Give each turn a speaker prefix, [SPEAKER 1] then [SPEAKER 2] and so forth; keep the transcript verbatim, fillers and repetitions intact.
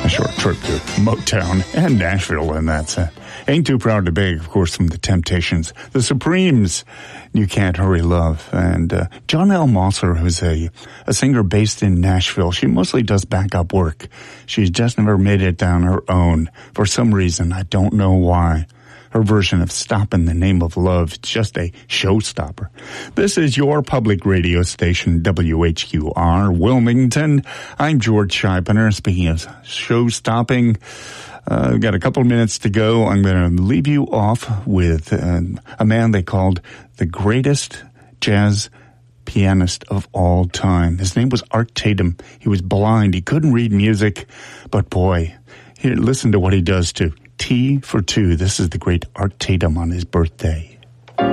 [SPEAKER 1] A short trip to Motown and Nashville, and that's it. Ain't Too Proud to Beg, of course, from the Temptations. The Supremes, You Can't Hurry Love. And uh, John L. Mosser, who's a, a singer based in Nashville. She mostly does backup work. She's just never made it on her own. For some reason, I don't know why. Her version of Stop in the Name of Love, it's just a showstopper. This is your public radio station, W H Q R, Wilmington. I'm George Scheibner. Speaking of show-stopping, uh, we've got a couple minutes to go. I'm going to leave you off with uh, a man they called the greatest jazz pianist of all time. His name was Art Tatum. He was blind. He couldn't read music, but boy, here, listen to what he does too. T for two. This is the great Art Tatum on his birthday.